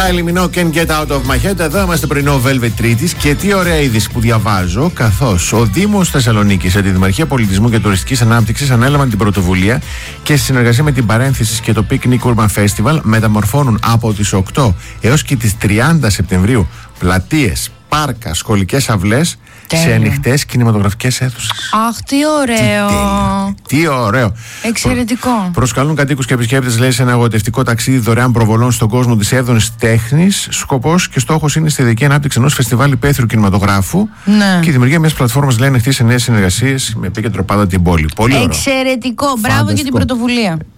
Kylie Minogue and Get Out of My Head. Εδώ είμαστε πρωινό Velvet Τρίτης. Και τι ωραία είδηση που διαβάζω, καθώς ο Δήμος Θεσσαλονίκης, τη Δημαρχία Πολιτισμού και Τουριστικής Ανάπτυξης ανέλαβαν την πρωτοβουλία και στη συνεργασία με την Παρένθεση και το Picnic Urban Festival μεταμορφώνουν από τις 8 έως και τις 30 Σεπτεμβρίου πλατείες, πάρκα, σχολικές αυλές σε ανοιχτές κινηματογραφικές αίθουσες. Αχ, τι ωραίο! Τι ωραίο! Εξαιρετικό! Προσκαλούν κατοίκους και επισκέπτες, λέει, σε ένα εγωιτευτικό ταξίδι δωρεάν προβολών στον κόσμο της εύδονης τέχνης. Σκοπός και στόχος είναι η στεδική ανάπτυξη ενός φεστιβάλ υπαίθριου κινηματογράφου και η δημιουργία μιας πλατφόρμας, λέει, ανοιχτή σε νέες συνεργασίες με επίκεντρο πάντα την πόλη. Πολύ ωραίο. Εξαιρετικό! Μπράβο για την πρωτοβουλία.